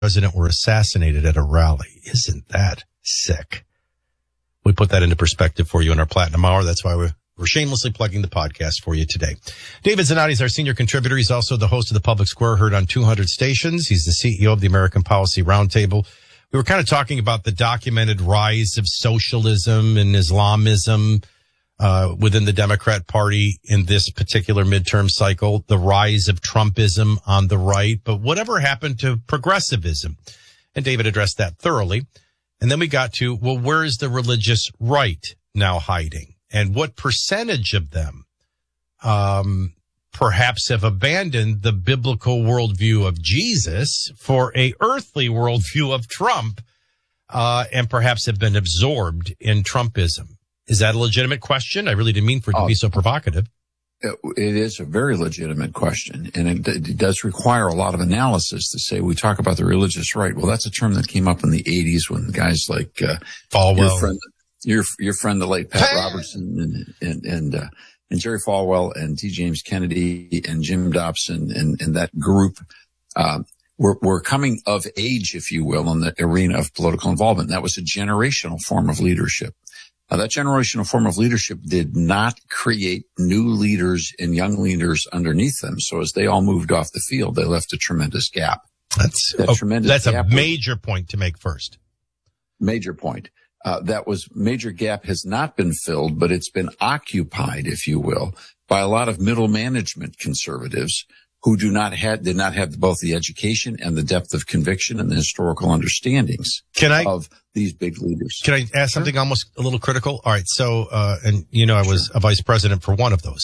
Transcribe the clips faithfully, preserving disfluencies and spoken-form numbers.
president were assassinated at a rally. Isn't that sick? We put that into perspective for you in our Platinum Hour. That's why we're, we're shamelessly plugging the podcast for you today. David Zanotti is our senior contributor. He's also the host of the Public Square, heard on two hundred stations. He's the C E O of the American Policy Roundtable. We were kind of talking about the documented rise of socialism and Islamism uh, within the Democrat Party in this particular midterm cycle, the rise of Trumpism on the right. But whatever happened to progressivism? And David addressed that thoroughly. And then we got to, well, where is the religious right now hiding? And what percentage of them um perhaps have abandoned the biblical worldview of Jesus for a earthly worldview of Trump, uh, and perhaps have been absorbed in Trumpism? Is that a legitimate question? I really didn't mean for it to oh, be so provocative. It is a very legitimate question, and it, it does require a lot of analysis to say we talk about the religious right. Well, that's a term that came up in the eighties when guys like uh, Falwell, your friend, your, your friend, the late Pat Robertson, and, and, and uh, and Jerry Falwell and T. James Kennedy and Jim Dobson and, and that group, uh, were, were coming of age, if you will, in the arena of political involvement. That was a generational form of leadership. Uh, that generational form of leadership did not create new leaders and young leaders underneath them. So as they all moved off the field, they left a tremendous gap. That's, that oh, tremendous that's a gap major was, point to make first. Major point. Uh, that was major gap has not been filled, but it's been occupied, if you will, by a lot of middle management conservatives who do not have, did not have both the education and the depth of conviction and the historical understandings can I, of these big leaders. Can I ask something sure. almost a little critical? All right. So, uh, and you know, I was sure. a vice president for one of those.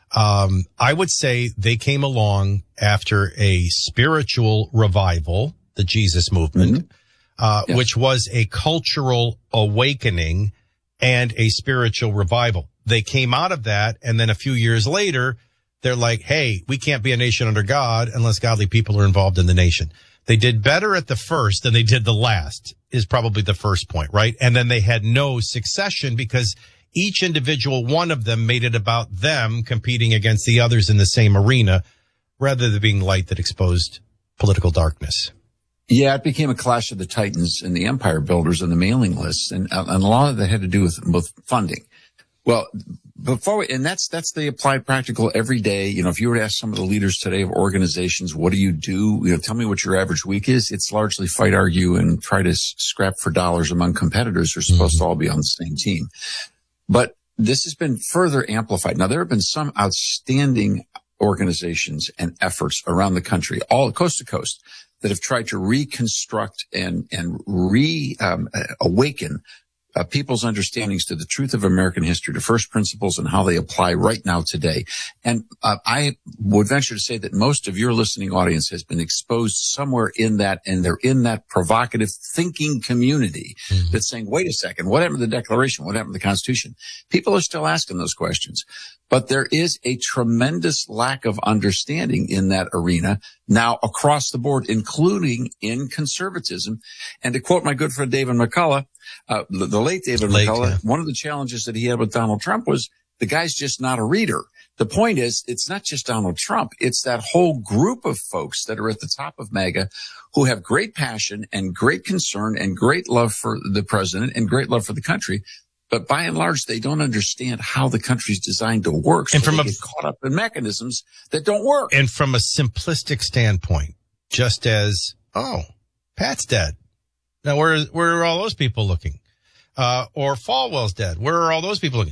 Um, I would say they came along after a spiritual revival, the Jesus movement. Mm-hmm. Uh, yes. Which was a cultural awakening and a spiritual revival. They came out of that, and then a few years later, they're like, hey, we can't be a nation under God unless godly people are involved in the nation. They did better at the first than they did the last, is probably the first point, right? And then they had no succession because each individual one of them made it about them competing against the others in the same arena, rather than being light that exposed political darkness. Yeah, it became a clash of the titans and the empire builders and the mailing lists, and, and a lot of that had to do with, with funding. Well, before, we, and that's, that's the applied practical every day. You know, if you were to ask some of the leaders today of organizations, what do you do? You know, tell me what your average week is. It's largely fight, argue, and try to scrap for dollars among competitors who are supposed mm-hmm. to all be on the same team. But this has been further amplified. Now, there have been some outstanding organizations and efforts around the country, all coast to coast, that have tried to reconstruct and, and re, um, awaken uh, people's understandings to the truth of American history, to first principles and how they apply right now today. And uh, I would venture to say that most of your listening audience has been exposed somewhere in that, and they're in that provocative thinking community mm-hmm. that's saying, wait a second, what happened to the Declaration? What happened to the Constitution? People are still asking those questions. But there is a tremendous lack of understanding in that arena now across the board, including in conservatism. And to quote my good friend David McCullough, uh, the late David late, McCullough, yeah. one of the challenges that he had with Donald Trump was the guy's just not a reader. The point is, it's not just Donald Trump. It's that whole group of folks that are at the top of MAGA who have great passion and great concern and great love for the president and great love for the country. But by and large, they don't understand how the country's designed to work. So and from they a, get caught up in mechanisms that don't work. And from a simplistic standpoint, just as, oh, Pat's dead. Now, where, where are all those people looking? Uh, or Falwell's dead. Where are all those people looking?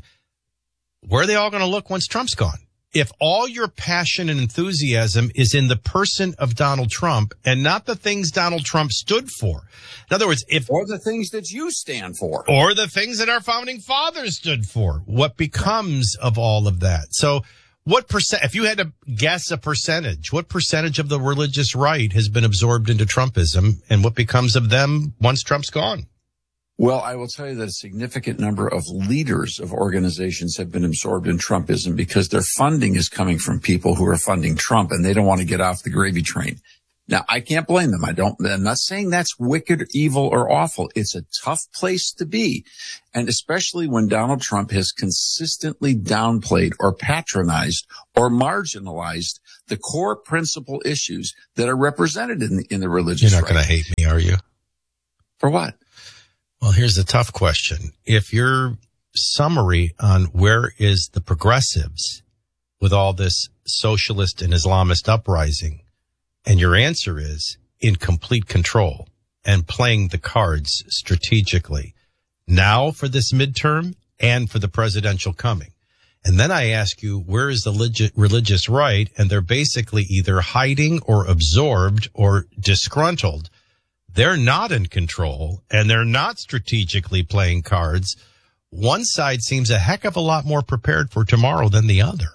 Where are they all going to look once Trump's gone? If all your passion and enthusiasm is in the person of Donald Trump and not the things Donald Trump stood for. In other words, if... Or the things that you stand for. Or the things that our founding fathers stood for. What becomes of all of that? So what percent, if you had to guess a percentage, what percentage of the religious right has been absorbed into Trumpism, and what becomes of them once Trump's gone? Well, I will tell you that a significant number of leaders of organizations have been absorbed in Trumpism because their funding is coming from people who are funding Trump, and they don't want to get off the gravy train. Now, I can't blame them. I don't, I'm not saying that's wicked, evil, or awful. It's a tough place to be. And especially when Donald Trump has consistently downplayed or patronized or marginalized the core principal issues that are represented in the, in the religious You're not right. going to hate me, are you? For what? Well, here's a tough question. If your summary on where is the progressives with all this socialist and Islamist uprising, and your answer is in complete control and playing the cards strategically now for this midterm and for the presidential coming. And then I ask you, where is the legit religious right? And they're basically either hiding or absorbed or disgruntled. They're not in control and they're not strategically playing cards. One side seems a heck of a lot more prepared for tomorrow than the other.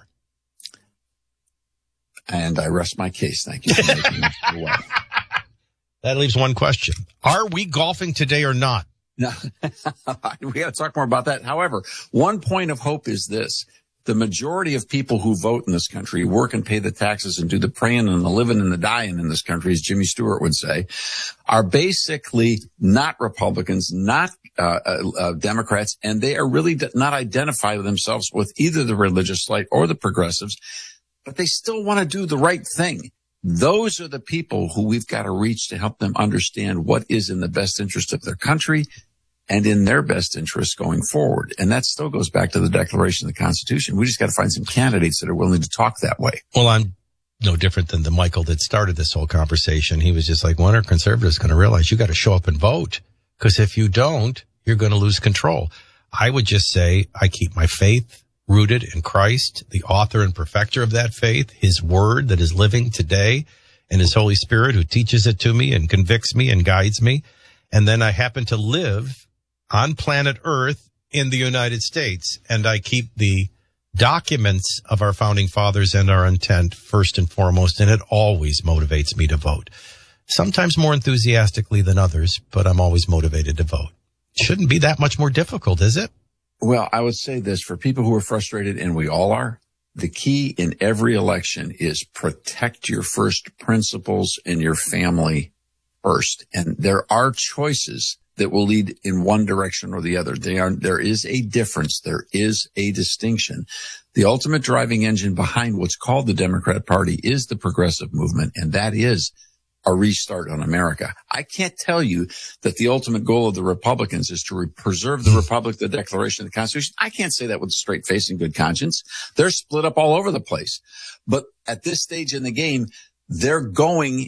And I rest my case. Thank you for making it away. That leaves one question. Are we golfing today or not? No, we got to talk more about that. However, one point of hope is this. The majority of people who vote in this country, work and pay the taxes and do the praying and the living and the dying in this country, as Jimmy Stewart would say, are basically not Republicans, not uh, uh, Democrats, and they are really not identify themselves with either the religious right or the progressives, but they still want to do the right thing. Those are the people who we've got to reach to help them understand what is in the best interest of their country and in their best interest going forward. And that still goes back to the Declaration of the Constitution. We just got to find some candidates that are willing to talk that way. Well, I'm no different than the Michael that started this whole conversation. He was just like, when are conservatives going to realize you got to show up and vote? Because if you don't, you're going to lose control. I would just say I keep my faith rooted in Christ, the author and perfecter of that faith, his word that is living today, and his Holy Spirit who teaches it to me and convicts me and guides me. And then I happen to live on planet Earth in the United States, and I keep the documents of our founding fathers and our intent first and foremost, and it always motivates me to vote. Sometimes more enthusiastically than others, but I'm always motivated to vote. Shouldn't be that much more difficult, is it? Well, I would say this for people who are frustrated, and we all are. The key in every election is protect your first principles and your family first. And there are choices that will lead in one direction or the other. They are, there is a difference. There is a distinction. The ultimate driving engine behind what's called the Democrat Party is the progressive movement, and that is a restart on America. I can't tell you that the ultimate goal of the Republicans is to re- preserve the Republic, the Declaration of the Constitution. I can't say that with a straight face and good conscience. They're split up all over the place. But at this stage in the game, they're going,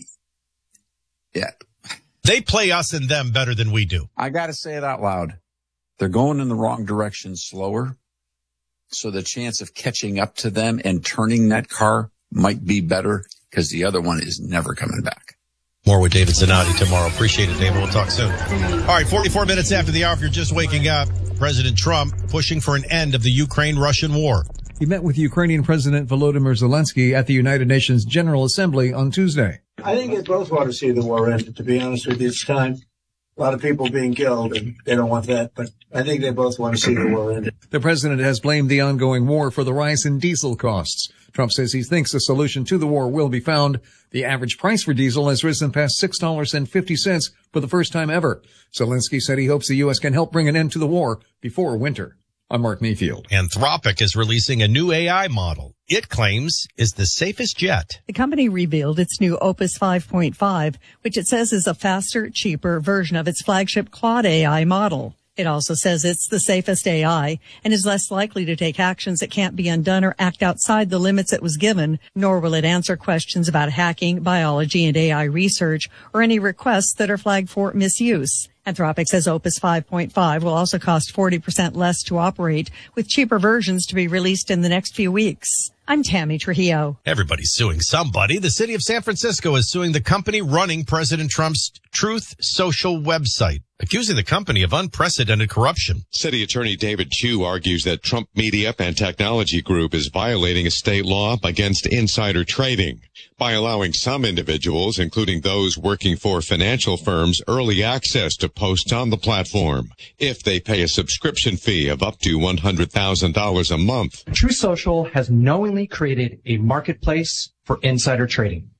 yeah. They play us and them better than we do. I got to say it out loud. They're going in the wrong direction slower. So the chance of catching up to them and turning that car might be better because the other one is never coming back. More with David Zanotti tomorrow. Appreciate it, David. We'll talk soon. All right, forty-four minutes after the hour, if you're just waking up, President Trump pushing for an end of the Ukraine-Russian war. He met with Ukrainian President Volodymyr Zelensky at the United Nations General Assembly on Tuesday. I think they both want to see the war end, to be honest with you. It's time. A lot of people being killed, and they don't want that, but I think they both want to see the war end. The president has blamed the ongoing war for the rise in diesel costs. Trump says he thinks a solution to the war will be found. The average price for diesel has risen past six dollars and fifty cents for the first time ever. Zelensky said he hopes the U S can help bring an end to the war before winter. I'm Mark Mayfield. Anthropic is releasing a new A I model it claims is the safest yet. The company revealed its new Opus five point five, which it says is a faster, cheaper version of its flagship Claude A I model. It also says it's the safest A I and is less likely to take actions that can't be undone or act outside the limits it was given, nor will it answer questions about hacking, biology, and A I research, or any requests that are flagged for misuse. Anthropic says Opus five point five will also cost forty percent less to operate, with cheaper versions to be released in the next few weeks. I'm Tammy Trujillo. Everybody's suing somebody. The city of San Francisco is suing the company running President Trump's Truth Social website, accusing the company of unprecedented corruption. City Attorney David Chu argues that Trump Media and Technology Group is violating a state law against insider trading by allowing some individuals, including those working for financial firms, early access to posts on the platform if they pay a subscription fee of up to one hundred thousand dollars a month. Truth Social has knowingly created a marketplace for insider trading.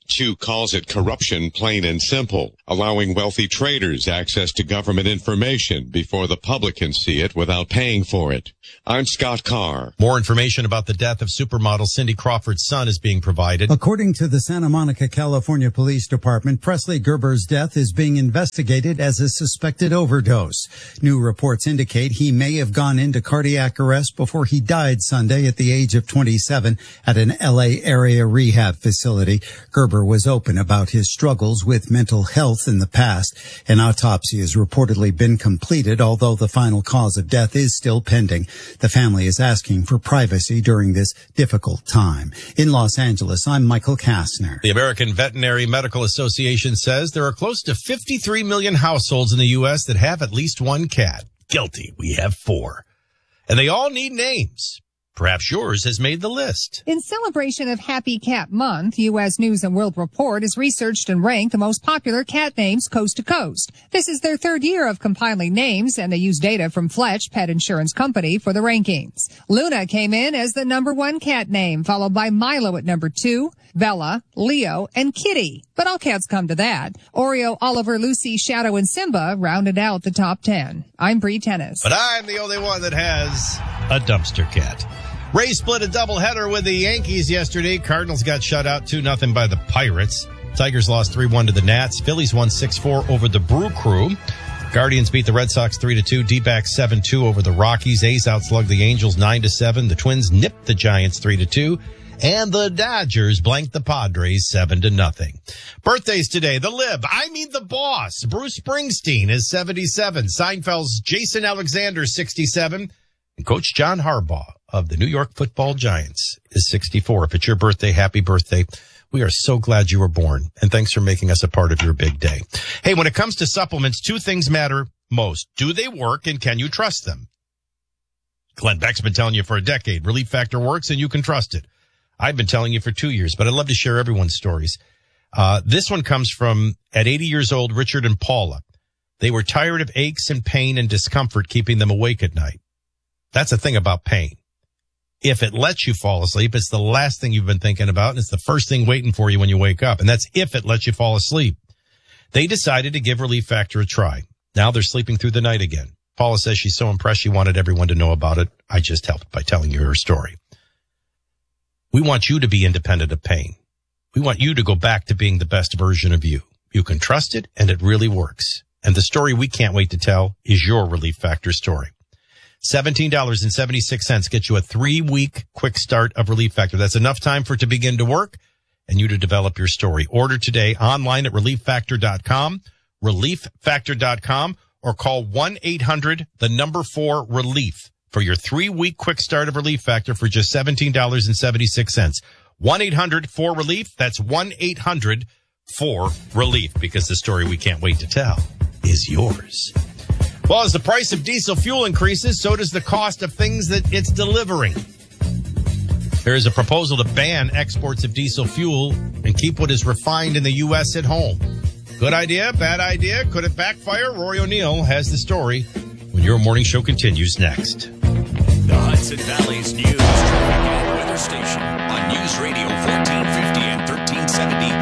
Chu calls it corruption, plain and simple, allowing wealthy traders access to government information before the public can see it without paying for it. I'm Scott Carr. More information about the death of supermodel Cindy Crawford's son is being provided. According to the Santa Monica, California Police Department, Presley Gerber's death is being investigated as a suspected overdose. New reports indicate he may have gone into cardiac arrest before he died Sunday at the age of twenty-seven at an L A area rehab facility. Gerber was open about his struggles with mental health in the past. An autopsy has reportedly been completed, although the final cause of death is still pending. The family is asking for privacy during this difficult time. In Los Angeles, I'm Michael Kastner. The American Veterinary Medical Association says there are close to fifty-three million households in the U S that have at least one cat. Guilty. We have four. And they all need names. Perhaps yours has made the list. In celebration of Happy Cat Month, U S News and World Report has researched and ranked the most popular cat names coast to coast. This is their third year of compiling names, and they use data from Fletch Pet Insurance Company for the rankings. Luna came in as the number one cat name, followed by Milo at number two, Bella, Leo, and Kitty. But all cats come to that. Oreo, Oliver, Lucy, Shadow, and Simba rounded out the top ten. I'm Bree Tennis. But I'm the only one that has a dumpster cat. Rays split a doubleheader with the Yankees yesterday. Cardinals got shut out two nothing by the Pirates. Tigers lost three one to the Nats. Phillies won six four over the Brew Crew. Guardians beat the Red Sox three to two. D-backs seven two over the Rockies. A's outslugged the Angels nine to seven. The Twins nipped the Giants three to two. And the Dodgers blanked the Padres seven to nothing. Birthdays today. The Lib, I mean the boss, Bruce Springsteen is seventy-seven. Seinfeld's Jason Alexander, sixty-seven. And Coach John Harbaugh of the New York Football Giants is sixty-four. If it's your birthday, happy birthday. We are so glad you were born, and thanks for making us a part of your big day. Hey, when it comes to supplements, two things matter most. Do they work, and can you trust them? Glenn Beck's been telling you for a decade, Relief Factor works, and you can trust it. I've been telling you for two years, but I'd love to share everyone's stories. Uh, this one comes from, at eighty years old, Richard and Paula. They were tired of aches and pain and discomfort keeping them awake at night. That's the thing about pain. If it lets you fall asleep, it's the last thing you've been thinking about, and it's the first thing waiting for you when you wake up. And that's if it lets you fall asleep. They decided to give Relief Factor a try. Now they're sleeping through the night again. Paula says she's so impressed she wanted everyone to know about it. I just helped by telling you her story. We want you to be independent of pain. We want you to go back to being the best version of you. You can trust it, and it really works. And the story we can't wait to tell is your Relief Factor story. seventeen dollars and seventy-six cents gets you a three-week quick start of Relief Factor. That's enough time for it to begin to work and you to develop your story. Order today online at relief factor dot com, relief factor dot com, or call one eight hundred, the number four, relief for your three-week quick start of Relief Factor for just seventeen dollars and seventy-six cents. one eight hundred four relief. That's one eight hundred four relief, because the story we can't wait to tell is yours. Well, as the price of diesel fuel increases, so does the cost of things that it's delivering. There is a proposal to ban exports of diesel fuel and keep what is refined in the U S at home. Good idea? Bad idea? Could it backfire? Rory O'Neill has the story when your morning show continues next. The Hudson Valley's news, traffic, and weather station on News Radio fourteen fifty and thirteen seventy.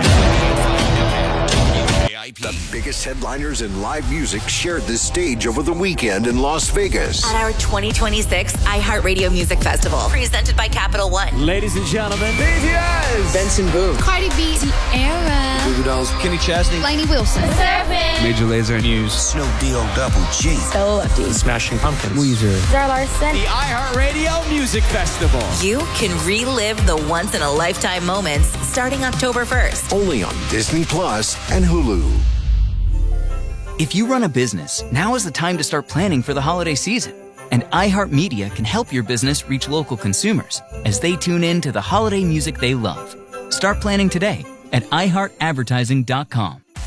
The biggest headliners in live music shared this stage over the weekend in Las Vegas. At our twenty twenty-six iHeartRadio Music Festival, presented by Capital One. Ladies and gentlemen, B T S, Benson Boone, Cardi B, Tierra, Goo Goo Dolls, Kenny Chesney, Lainey Wilson, Surfing, Major Lazer, News, Snoop D-O Double G, So Lucky, Smashing Pumpkins, Weezer, Zara Larson. The iHeartRadio Music Festival. You can relive the once-in-a-lifetime moments starting October first. Only on Disney Plus and Hulu. If you run a business, now is the time to start planning for the holiday season. And iHeartMedia can help your business reach local consumers as they tune in to the holiday music they love. Start planning today at i heart advertising dot com.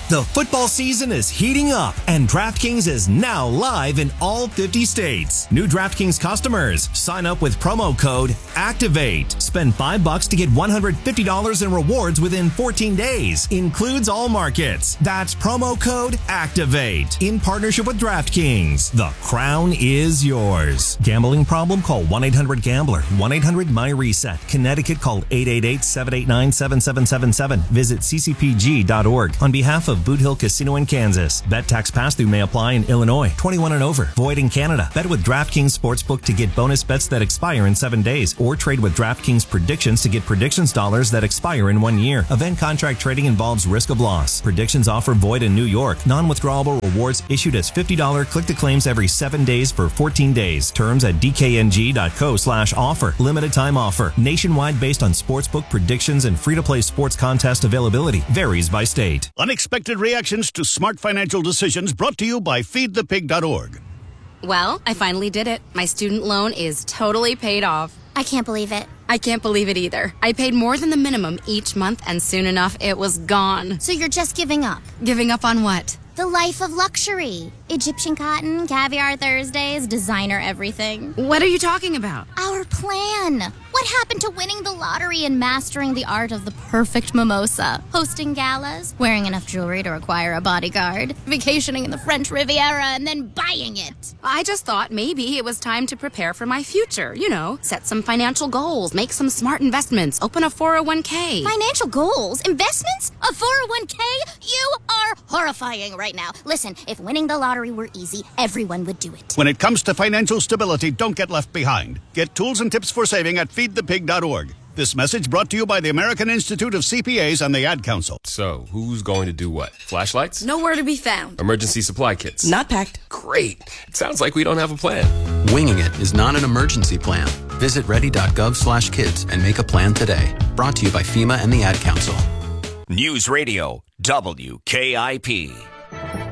The football season is heating up, and DraftKings is now live in all fifty states. New DraftKings customers, sign up with promo code ACTIVATE. Spend five bucks to get one hundred fifty dollars in rewards within fourteen days. Includes all markets. That's promo code ACTIVATE. In partnership with DraftKings. The crown is yours. Gambling problem? Call one eight hundred gambler. one eight hundred my reset. Connecticut, call eight eight eight, seven eight nine, seven seven seven seven. Visit c c p g dot org. On behalf of Boot Hill Casino in Kansas. Bet tax pass-through may apply in Illinois. twenty-one and over. Void in Canada. Bet with DraftKings Sportsbook to get bonus bets that expire in seven days. Or trade with DraftKings Predictions to get predictions dollars that expire in one year. Event contract trading involves risk of loss. Predictions offer void in New York. Non-withdrawable rewards issued as fifty dollars click-to-claims every seven days for fourteen days. Terms at d k n g dot co slash offer. Limited time offer. Nationwide based on sportsbook predictions and free-to-play sports contest availability. Varies by state. Unexpected reactions to smart financial decisions brought to you by feed the pig dot org. Well, I finally did it. My student loan is totally paid off. I can't believe it. I can't believe it either. I paid more than the minimum each month, and soon enough, it was gone. So you're just giving up? Giving up on what? The life of luxury. Egyptian cotton, caviar Thursdays, designer everything. What are you talking about? Our plan. What happened to winning the lottery and mastering the art of the perfect mimosa? Hosting galas, wearing enough jewelry to require a bodyguard, vacationing in the French Riviera, and then buying it. I just thought maybe it was time to prepare for my future. You know, set some financial goals, make some smart investments, open a four oh one k. Financial goals? Investments? A four oh one k? You are horrifying right now. Listen, if winning the lottery were easy, everyone would do it. When it comes to financial stability, don't get left behind. Get tools and tips for saving at feed the pig dot org. This message brought to you by the American Institute of C P As and the Ad Council. So, who's going to do what? Flashlights? Nowhere to be found. Emergency supply kits? Not packed. Great. It sounds like we don't have a plan. Winging it is not an emergency plan. Visit ready dot gov slash kids and make a plan today. Brought to you by FEMA and the Ad Council. News Radio W K I P.